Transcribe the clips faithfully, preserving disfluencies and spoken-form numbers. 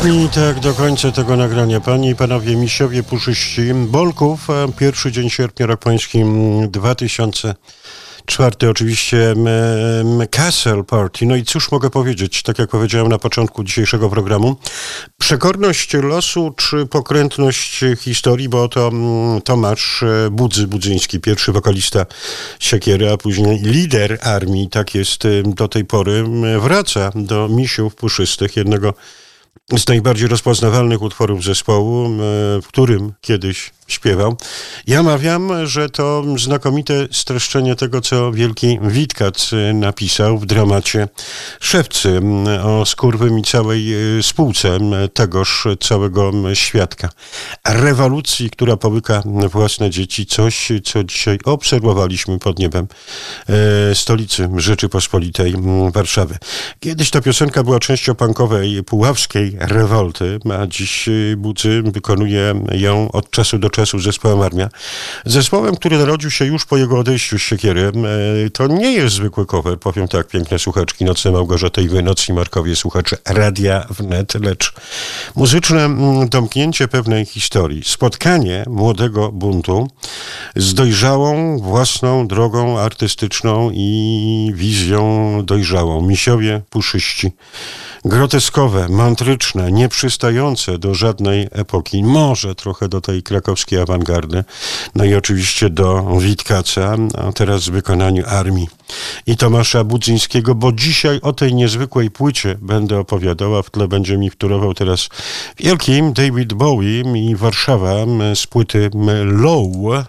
I tak do końca tego nagrania. Panie i panowie, misiowie puszyści Bolków, pierwszy dzień sierpnia, rok pański dwa tysiące czwarty, oczywiście Castle Party. No i cóż mogę powiedzieć, tak jak powiedziałem na początku dzisiejszego programu, przekorność losu czy pokrętność historii, bo to Tomasz Budzy Budzyński, pierwszy wokalista Siekiery, a później lider armii, tak jest do tej pory, wraca do Misiów Puszystych, jednego z najbardziej rozpoznawalnych utworów zespołu, w którym kiedyś śpiewał. Ja mawiam, że to znakomite streszczenie tego, co wielki Witkac napisał w dramacie Szewcy o skurwym i całej spółce tegoż całego świadka. Rewolucji, która połyka własne dzieci. Coś, co dzisiaj obserwowaliśmy pod niebem stolicy Rzeczypospolitej Warszawy. Kiedyś ta piosenka była częścią punkowej puławskiej rewolty, a dziś Budzy wykonuje ją od czasu do czasu zespołem Armia. Zespołem, który narodził się już po jego odejściu z Siekiery. To nie jest zwykły cover, powiem tak, piękne słuchaczki, Nocne Małgorzaty i Wy, Nocni Markowie, słuchacze Radia Wnet, lecz muzyczne domknięcie pewnej historii. Spotkanie młodego buntu z dojrzałą własną drogą artystyczną i wizją dojrzałą. Misiowie Puszyści. Groteskowe, mantryczne, nieprzystające do żadnej epoki, może trochę do tej krakowskiej awangardy, no i oczywiście do Witkaca, a teraz w wykonaniu Armii i Tomasza Budzyńskiego, bo dzisiaj o tej niezwykłej płycie będę opowiadał, a w tle będzie mi wtórował teraz wielki David Bowie i Warszawa z płyty Low.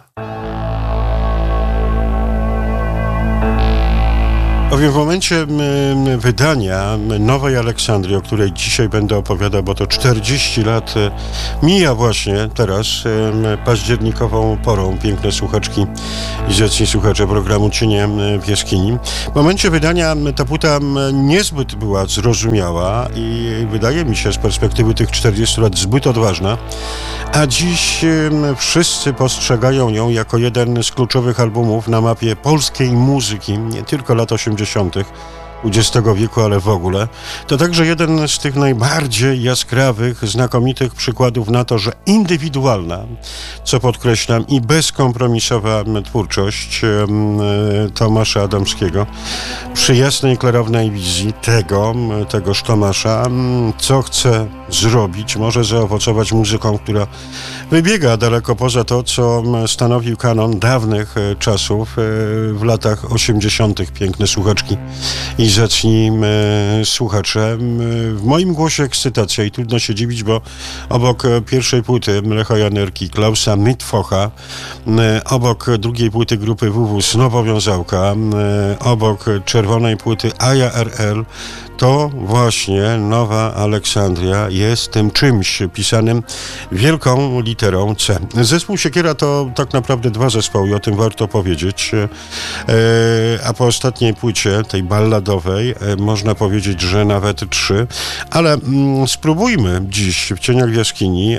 W momencie wydania Nowej Aleksandrii, o której dzisiaj będę opowiadał, bo to czterdzieści lat mija właśnie teraz październikową porą, piękne słuchaczki i zacni słuchacze programu Cienie w jaskini. W momencie wydania ta płyta niezbyt była zrozumiała i wydaje mi się z perspektywy tych czterdziestu lat zbyt odważna, a dziś wszyscy postrzegają ją jako jeden z kluczowych albumów na mapie polskiej muzyki, nie tylko lat osiemdziesiątych dwudziestego wieku, ale w ogóle. To także jeden z tych najbardziej jaskrawych, znakomitych przykładów na to, że indywidualna, co podkreślam, i bezkompromisowa twórczość Tomasza Adamskiego przy jasnej, klarownej wizji tego, tegoż Tomasza, co chce zrobić, może zaowocować muzyką, która wybiega daleko poza to, co stanowił kanon dawnych czasów w latach osiemdziesiątych. Piękne słuchaczki i zacznij słuchacze. W moim głosie ekscytacja i trudno się dziwić, bo obok pierwszej płyty Lecha Janerki, Klausa Mitfocha, obok drugiej płyty grupy W W Znowowiązałka, obok czerwonej płyty Aja R L, to właśnie Nowa Aleksandria jest tym czymś pisanym wielką literą C. Zespół Siekiera to tak naprawdę dwa zespoły i o tym warto powiedzieć. A po ostatniej płycie, tej balladowej, można powiedzieć, że nawet trzy. Ale spróbujmy dziś w Cieniach w jaskini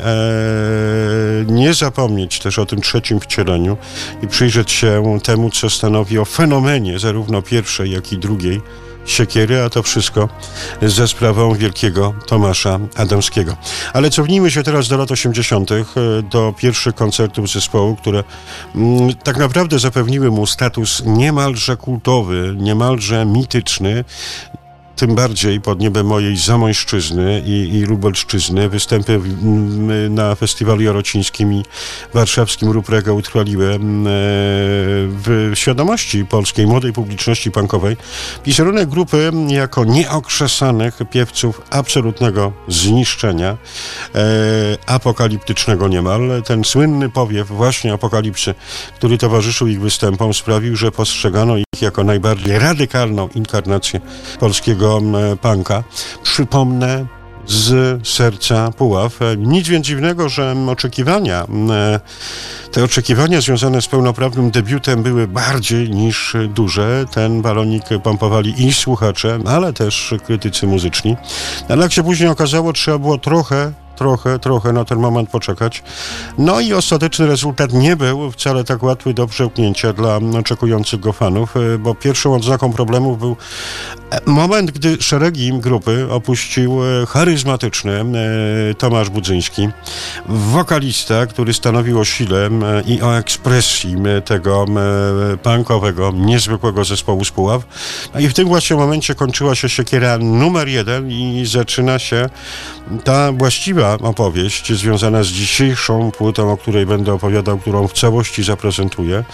nie zapomnieć też o tym trzecim wcieleniu i przyjrzeć się temu, co stanowi o fenomenie zarówno pierwszej, jak i drugiej Siekiery, a to wszystko ze sprawą wielkiego Tomasza Adamskiego. Ale cofnijmy się teraz do lat osiemdziesiątych, do pierwszych koncertów zespołu, które mm, tak naprawdę zapewniły mu status niemalże kultowy, niemalże mityczny. Tym bardziej pod niebem mojej Zamojszczyzny i, i Lubelszczyzny. Występy w, na festiwalu jarocińskim i warszawskim Ruprego utrwaliły w świadomości polskiej, młodej publiczności punkowej wizerunek grupy jako nieokrzesanych piewców absolutnego zniszczenia, e, apokaliptycznego niemal. Ten słynny powiew właśnie apokalipsy, który towarzyszył ich występom, sprawił, że postrzegano ich jako najbardziej radykalną inkarnację polskiego punka. Przypomnę, z serca Puław. Nic więc dziwnego, że oczekiwania, te oczekiwania związane z pełnoprawnym debiutem były bardziej niż duże. Ten balonik pompowali i słuchacze, ale też krytycy muzyczni. Ale jak się później okazało, trzeba było trochę Trochę, trochę na ten moment poczekać. No i ostateczny rezultat nie był wcale tak łatwy do przełknięcia dla oczekujących go fanów, bo pierwszą odznaką problemów był Moment, gdy szeregi grupy opuścił charyzmatyczny Tomasz Budzyński, wokalista, który stanowił o sile i o ekspresji tego punkowego, niezwykłego zespołu z Puław. No i w tym właśnie momencie kończyła się siekiera numer jeden i zaczyna się ta właściwa opowieść związana z dzisiejszą płytą, o której będę opowiadał, którą w całości zaprezentuję.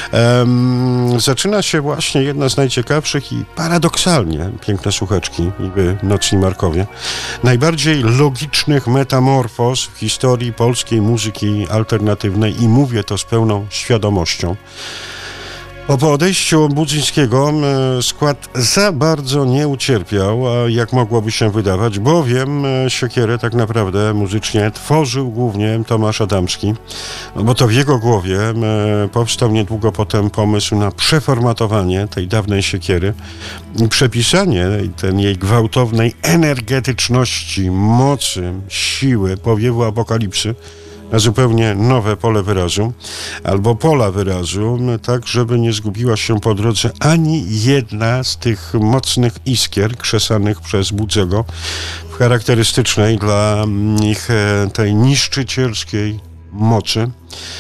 Um, zaczyna się właśnie jedna z najciekawszych i paradoksalnie, piękne słuchaczki, niby Nocni Markowie, najbardziej logicznych metamorfoz w historii polskiej muzyki alternatywnej i mówię to z pełną świadomością. Bo po odejściu Budzyńskiego skład za bardzo nie ucierpiał, jak mogłoby się wydawać, bowiem siekierę tak naprawdę muzycznie tworzył głównie Tomasz Adamski, bo to w jego głowie powstał niedługo potem pomysł na przeformatowanie tej dawnej siekiery i przepisanie tej jej gwałtownej energetyczności, mocy, siły, powiewu apokalipsy na zupełnie nowe pole wyrazu, albo pola wyrazu, tak żeby nie zgubiła się po drodze ani jedna z tych mocnych iskier krzesanych przez Budzego w charakterystycznej dla nich tej niszczycielskiej mocy.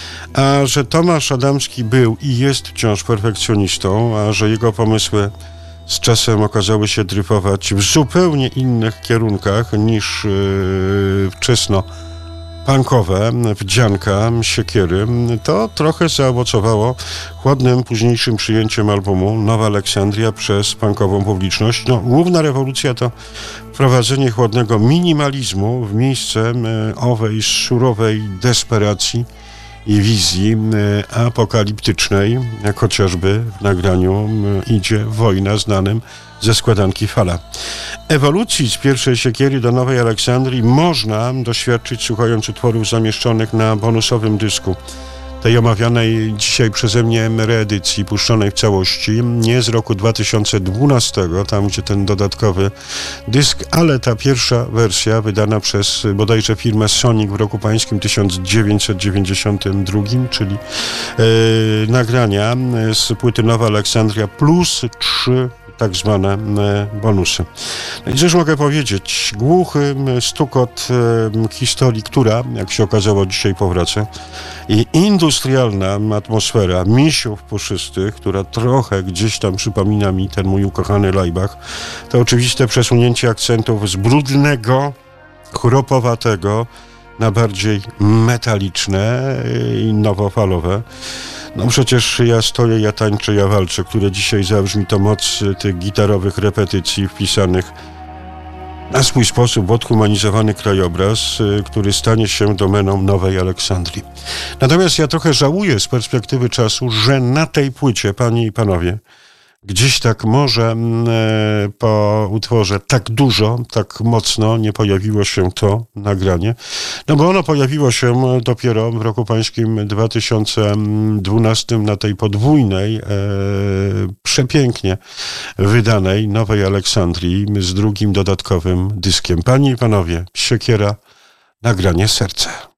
A że Tomasz Adamski był i jest wciąż perfekcjonistą, a że jego pomysły z czasem okazały się dryfować w zupełnie innych kierunkach niż yy, wczesno punkowe, wdzianka, siekiery, to trochę zaowocowało chłodnym, późniejszym przyjęciem albumu Nowa Aleksandria przez punkową publiczność. No, główna rewolucja to wprowadzenie chłodnego minimalizmu w miejsce owej surowej desperacji i wizji apokaliptycznej, jak chociażby w nagraniu Idzie wojna znanym ze składanki Fala. Ewolucji z pierwszej siekiery do Nowej Aleksandrii można doświadczyć słuchając utworów zamieszczonych na bonusowym dysku tej omawianej dzisiaj przeze mnie reedycji, puszczonej w całości, nie z roku dwa tysiące dwunastego, tam gdzie ten dodatkowy dysk, ale ta pierwsza wersja wydana przez bodajże firmę Sonic w roku pańskim tysiąc dziewięćset dziewięćdziesiątym drugim, czyli yy, nagrania z płyty Nowa Aleksandria plus trzy tak zwane bonusy. No i cóż mogę powiedzieć? Głuchy stukot e, historii, która, jak się okazało, dzisiaj powraca, i industrialna atmosfera misiów puszystych, która trochę gdzieś tam przypomina mi ten mój ukochany Laibach, to oczywiste przesunięcie akcentów z brudnego, chropowatego na bardziej metaliczne i nowofalowe. No przecież ja stoję, ja tańczę, ja walczę, które dzisiaj zabrzmi to moc tych gitarowych repetycji wpisanych na swój sposób w odhumanizowany krajobraz, który stanie się domeną Nowej Aleksandrii. Natomiast ja trochę żałuję z perspektywy czasu, że na tej płycie, panie i panowie, gdzieś tak może e, po utworze tak dużo, tak mocno nie pojawiło się to nagranie. No bo ono pojawiło się dopiero w roku pańskim dwa tysiące dwunastym na tej podwójnej, e, przepięknie wydanej Nowej Aleksandrii z drugim dodatkowym dyskiem. Panie i panowie, siekiera, nagranie Serce.